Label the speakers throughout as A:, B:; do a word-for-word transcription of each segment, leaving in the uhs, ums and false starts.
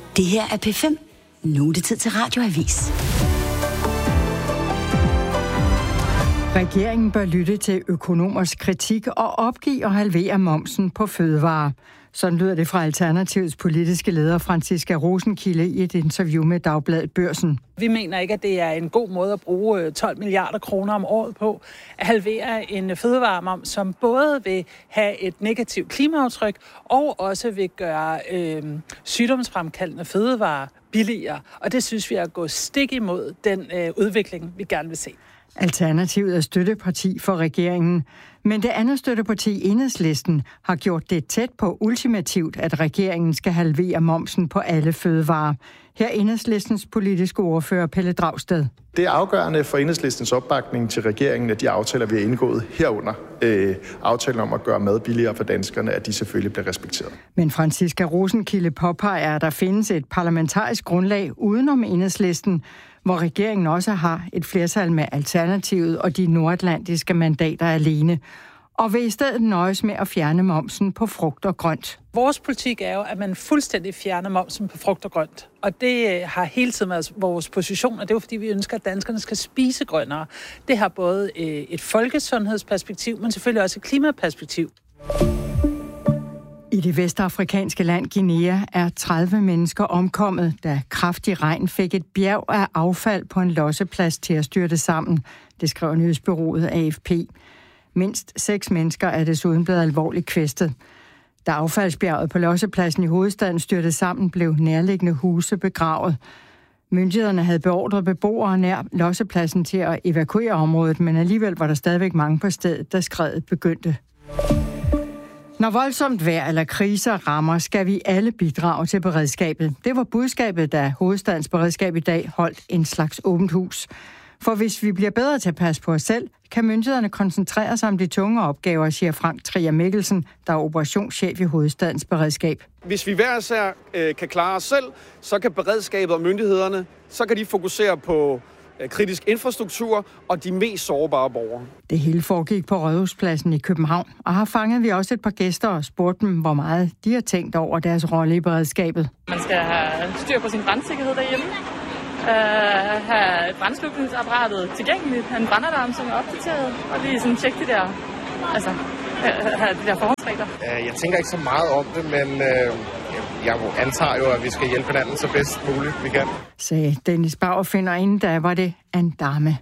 A: Det her er P fem. Nu er det tid til Radioavis.
B: Regeringen bør lytte til økonomers kritik og opgive og halvere momsen på fødevarer. Sådan lyder det fra Alternativets politiske leder Franciska Rosenkilde i et interview med Dagbladet Børsen.
C: Vi mener ikke, at det er en god måde at bruge tolv milliarder kroner om året på at halvere en fødevaremoms, som både vil have et negativt klimaaftryk og også vil gøre øh, sygdomsfremkaldende fødevarer billigere. Og det synes vi er at gå stik imod den øh, udvikling, vi gerne vil se.
B: Alternativet er støtteparti for regeringen, men det andet støtteparti, Enhedslisten, har gjort det tæt på ultimativt, at regeringen skal halvere momsen på alle fødevarer. Her er Enhedslistens politiske ordfører Pelle Dragsted.
D: Det er afgørende for Enhedslistens opbakning til regeringen, at de aftaler, vi har indgået herunder, øh, aftalen om at gøre mad billigere for danskerne, at de selvfølgelig bliver respekteret.
B: Men Franciska Rosenkilde påpeger, at der findes et parlamentarisk grundlag udenom Enhedslisten, hvor regeringen også har et flertal med Alternativet og de nordatlantiske mandater alene, og vil i stedet nøjes med at fjerne momsen på frugt og grønt.
C: Vores politik er jo, at man fuldstændig fjerner momsen på frugt og grønt. Og det har hele tiden været vores position, og det er jo fordi, vi ønsker, at danskerne skal spise grønnere. Det har både et folkesundhedsperspektiv, men selvfølgelig også et klimaperspektiv.
B: I det vestafrikanske land Guinea er tredive mennesker omkommet, da kraftig regn fik et bjerg af affald på en losseplads til at styrte sammen. Det skrev nyhedsbureauet A F P. Mindst seks mennesker er desuden blevet alvorligt kvæstet. Da affaldsbjerget på lossepladsen i hovedstaden styrtede sammen, blev nærliggende huse begravet. Myndighederne havde beordret beboere nær lossepladsen til at evakuere området, men alligevel var der stadigvæk mange på stedet, da skredet begyndte. Når voldsomt vejr eller kriser rammer, skal vi alle bidrage til beredskabet. Det var budskabet, da Hovedstadens Beredskab i dag holdt en slags åbent hus. For hvis vi bliver bedre til at passe på os selv, kan myndighederne koncentrere sig om de tunge opgaver, siger Frank Trier Mikkelsen, der er operationschef i Hovedstadens Beredskab.
E: Hvis vi hver især øh, kan klare os selv, så kan beredskabet og myndighederne, så kan de fokusere på kritisk infrastruktur og de mest sårbare borgere.
B: Det hele foregik på Rådhuspladsen i København, og har fanget vi også et par gæster og spurgt dem, hvor meget de har tænkt over deres rolle i beredskabet.
F: Man skal have styr på sin brandsikkerhed derhjemme, uh, have brandslukningsapparatet tilgængeligt, have en brandalarm, som er opdateret, og lige sådan tjekke de der, altså, have de der forholdsregler.
G: Jeg tænker ikke så meget om det, men uh... jeg antager jo, at vi skal hjælpe hinanden så bedst muligt, vi kan.
B: Sagde Dennis Bauerfinn, og inden da var det en dame.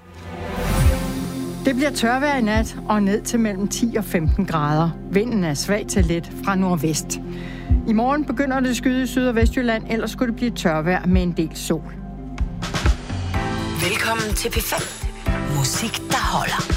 B: Det bliver tørvejr i nat og ned til mellem ti og femten grader. Vinden er svag til let fra nordvest. I morgen begynder det at skyde i Syd- og Vestjylland, ellers skulle det blive tørvejr med en del sol.
A: Velkommen til P fem. Musik, der holder.